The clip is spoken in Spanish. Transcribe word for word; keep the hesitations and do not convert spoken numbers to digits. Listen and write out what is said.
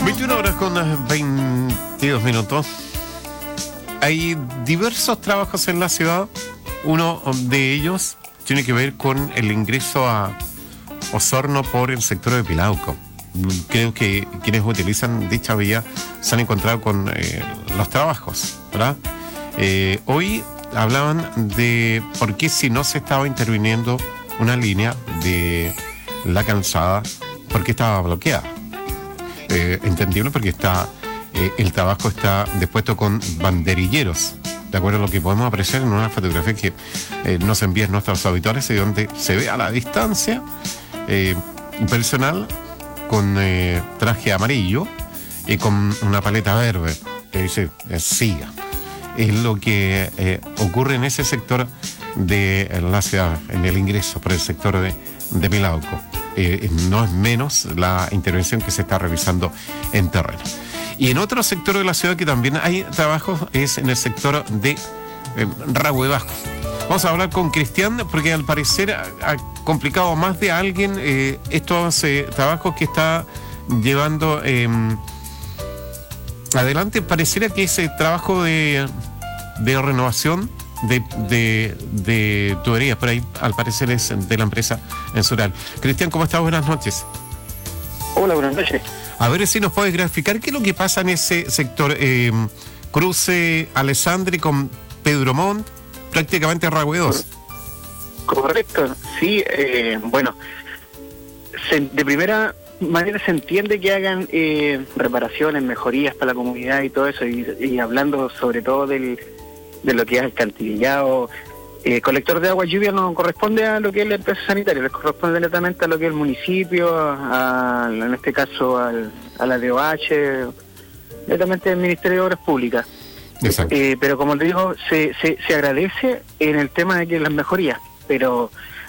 veintiuna horas con veintidós minutos. Hay diversos trabajos en la ciudad. Uno de ellos tiene que ver con el ingreso a Osorno por el sector de Pilauco. Creo que quienes utilizan dicha vía se han encontrado con eh, los trabajos, ¿verdad? Eh, hoy hablaban de por qué si no se estaba interviniendo una línea de la calzada, por qué estaba bloqueada. Eh, entendible porque está eh, el trabajo está dispuesto con banderilleros, de acuerdo a lo que podemos apreciar en una fotografía que eh, nos envían nuestros auditores, y donde se ve a la distancia eh, un personal con eh, traje amarillo y con una paleta verde que dice eh, siga. Es lo que eh, ocurre en ese sector de la ciudad, en el ingreso por el sector de, de Pilauco. Eh, no es menos la intervención que se está realizando en terreno. Y en otro sector de la ciudad que también hay trabajos es en el sector de eh, Rahue Bajo. Vamos a hablar con Cristian porque al parecer ha, ha complicado más de alguien eh, estos eh, trabajos que está llevando eh, adelante. Pareciera que ese trabajo de, de renovación de, de, de tuberías, por ahí al parecer es de la empresa Ensural. Cristian, ¿cómo estás? Buenas noches. Hola, buenas noches. A ver si nos puedes graficar qué es lo que pasa en ese sector, eh, cruce Alessandri con Pedro Montt, prácticamente Rahue dos. Correcto, sí, eh, bueno, se, de primera manera se entiende que hagan eh, reparaciones, mejorías para la comunidad y todo eso, y, y hablando sobre todo del, de lo que es alcantarillado, eh, colector de agua lluvia no corresponde a lo que es la empresa sanitaria, les corresponde netamente a lo que es el municipio, a, a, en este caso al, a la D O H, netamente al Ministerio de Obras Públicas. Eh, pero como te digo, se, se, se agradece en el tema de que las mejorías, pero